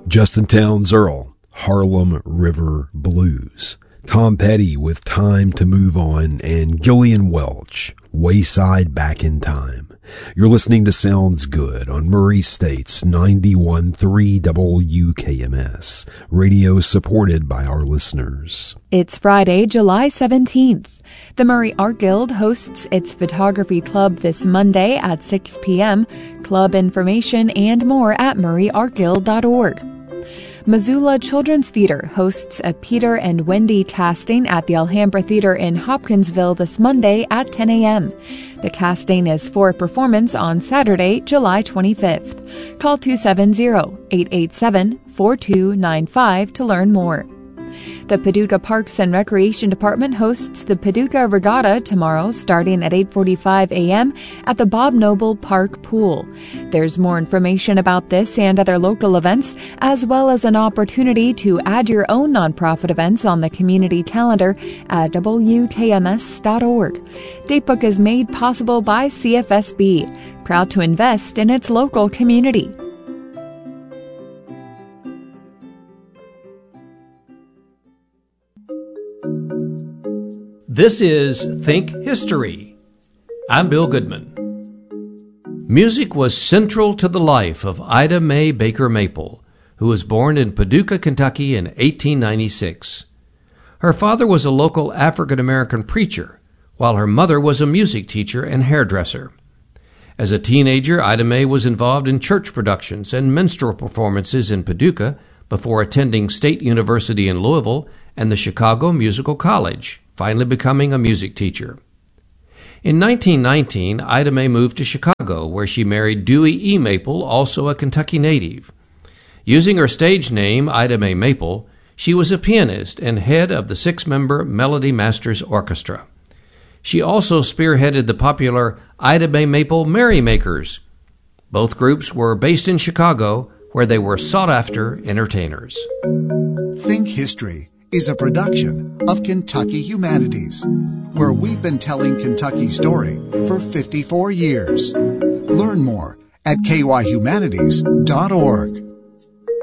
Justin Townes Earl, Harlem River Blues. Tom Petty with Time to Move On, and Gillian Welch, Wayside Back in Time. You're listening to Sounds Good on Murray State's 91.3 WKMS. Radio supported by our listeners. It's Friday, July 17th. The Murray Art Guild hosts its photography club this Monday at 6 p.m. Club information and more at murrayartguild.org. Missoula Children's Theater hosts a Peter and Wendy casting at the Alhambra Theater in Hopkinsville this Monday at 10 a.m. The casting is for performance on Saturday, July 25th. Call 270-887-4295 to learn more. The Paducah Parks and Recreation Department hosts the Paducah Regatta tomorrow starting at 8:45 a.m. at the Bob Noble Park Pool. There's more information about this and other local events, as well as an opportunity to add your own nonprofit events on the community calendar at WKMS.org. Datebook is made possible by CFSB, proud to invest in its local community. This is Think History. I'm Bill Goodman. Music was central to the life of Ida Mae Baker Maple, who was born in Paducah, Kentucky in 1896. Her father was a local African-American preacher, while her mother was a music teacher and hairdresser. As a teenager, Ida Mae was involved in church productions and minstrel performances in Paducah before attending State University in Louisville and the Chicago Musical College, finally becoming a music teacher. In 1919, Ida Mae moved to Chicago, where she married Dewey E. Maple, also a Kentucky native. Using her stage name, Ida Mae Maple, she was a pianist and head of the 6-member Melody Masters Orchestra. She also spearheaded the popular Ida Mae Maple Merrymakers. Both groups were based in Chicago, where they were sought-after entertainers. Think History is a production of Kentucky Humanities, where we've been telling Kentucky's story for 54 years. Learn more at kyhumanities.org.